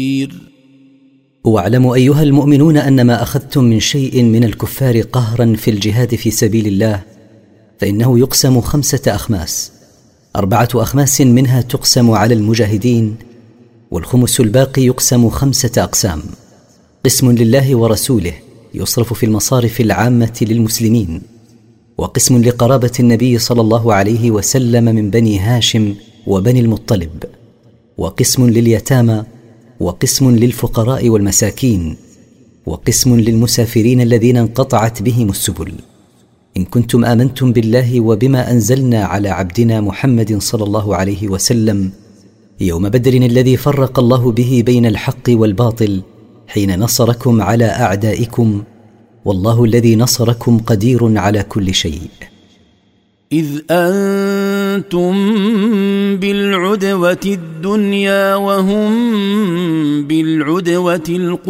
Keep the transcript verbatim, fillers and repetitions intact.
واعلموا أيها المؤمنون أن ما أخذتم من شيء من الكفار قهرا في الجهاد في سبيل الله فإنه يقسم خمسة أخماس، أربعة أخماس منها تقسم على المجاهدين، والخمس الباقي يقسم خمسة أقسام، قسم لله ورسوله يصرف في المصارف العامة للمسلمين، وقسم لقرابة النبي صلى الله عليه وسلم من بني هاشم وبني المطلب، وقسم لليتامى، وقسم للفقراء والمساكين، وقسم للمسافرين الذين انقطعت بهم السبل. إن كنتم آمنتم بالله وبما أنزلنا على عبدنا محمد صلى الله عليه وسلم يوم بدر الذي فرق الله به بين الحق والباطل حين نصركم على أعدائكم، والله الذي نصركم قدير على كل شيء. إذ أنتم بالعدوة الدنيا وهم بالعدوة القصوى